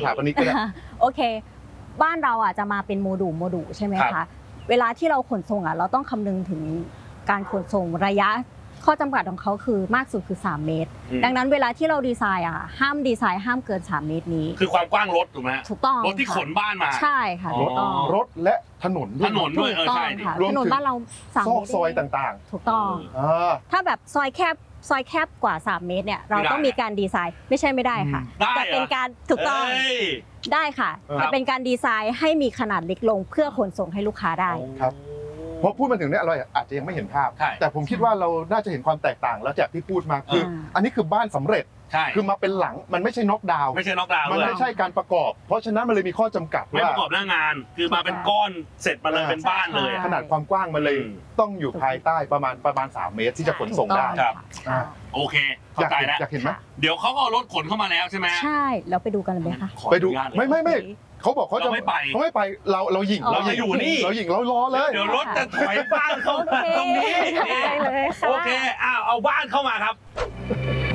ถาปนิกก็ได้โอเคบ้านเราจะมาเป็นโมดูลใช่ไหมคะเวลาที่เราขนส่งเราต้องคำนึงถึงการขนส่งระยะข้อจำกัดของเขาคือมากสุดคือ3 เมตรดังนั้นเวลาที่เราดีไซน์ห้ามดีไซน์ห้ามเกิน3 เมตรนี้คือความกว้างรถถูกไหมถูกต้องรถที่ขนบ้านมาใช่ค่ะรถและถนนด้วยใช่ถนนบ้านเราซอกซอยต่างๆถูกต้องถ้าแบบซอยแคบกว่า3 เมตรเนี่ยเราต้องมีการดีไซน์ไม่ได้ค่ะแต่เป็นการถูกต้องได้ค่ะแต่เป็นการดีไซน์ให้มีขนาดเล็กลงเพื่อขนส่งให้ลูกค้าได้ครับพอพูดมาถึงเนี่ยเราอาจจะยังไม่เห็นภาพแต่ผมคิดว่าเราน่าจะเห็นความแตกต่างแล้วจากที่พูดมาคืออันนี้คือบ้านสำเร็จคือมาเป็นหลังมันไม่ใช่น็อกดาวน์มันไม่ใช่การประกอบเพราะฉะนั้นมันเลยมีข้อจำกัดไม่ประกอบหน้างานคือมาเป็นก้อนเสร็จมาเลยเป็นบ้านเลยขนาดความกว้างมันเลยต้องอยู่ภายใต้ประมาณ3 เมตรที่จะขนส่งได้โอเคเข้าใจแล้วอยากเห็นไหมเดี๋ยวเขาก็เอารถขนเข้ามาแล้วใช่ไหมใช่เราไปดูกันเลยไหมคะไปดูไม่เขาบอกเขาจะไม่ไปเราหยิ่งเราอยู่นี่เราหยิ่งเราล้อเลยเดี๋ยวรถจะถอยบ้านเขาตรงนี้โอเคเอาบ้านเข้ามาครับ